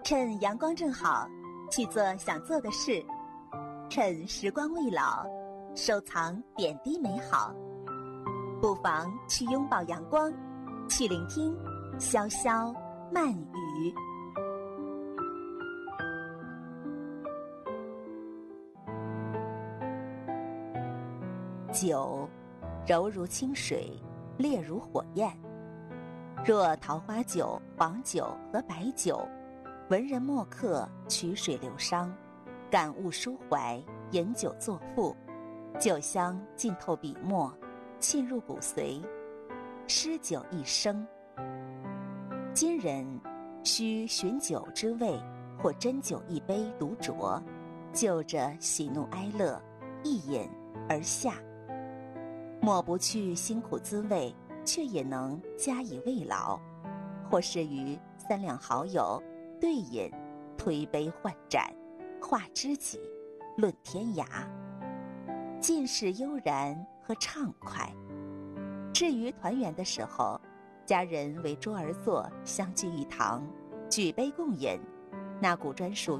趁阳光正好，去做想做的事；趁时光未老，收藏点滴美好。不妨去拥抱阳光，去聆听潇潇慢语。酒，柔如清水，烈如火焰。若桃花酒、黄酒和白酒，文人墨客曲水流觞，感悟抒怀，饮酒作赋，酒香浸透笔墨，沁入骨髓，诗酒一生。今人需寻酒之味，或斟酒一杯独酌，就着喜怒哀乐，一饮而下。抹不去辛苦滋味，却也能加以慰劳，或是与三两好友对饮，推杯换盏，话知己，论天涯，尽是悠然和畅快。至于团圆的时候，家人围桌而坐，相聚一堂，举杯共饮，那股专属